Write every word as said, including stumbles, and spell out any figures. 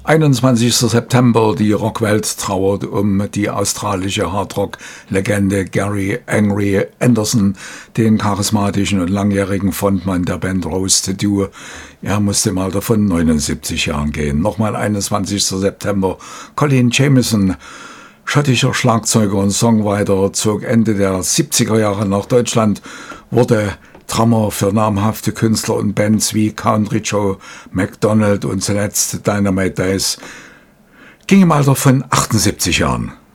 einundzwanzigster September, die Rockwelt trauert um die australische Hardrock-Legende Gary Angry Anderson, den charismatischen und langjährigen Frontmann der Band Rose to Do. Er musste im Alter von neunundsiebzig Jahren gehen. Nochmal einundzwanzigster September, Colin Jamieson, schottischer Schlagzeuger und Songwriter, zog Ende der siebziger Jahre nach Deutschland, wurde Drummer für namhafte Künstler und Bands wie Country Joe McDonald und zuletzt Dynamite Days, ging im Alter von achtundsiebzig Jahren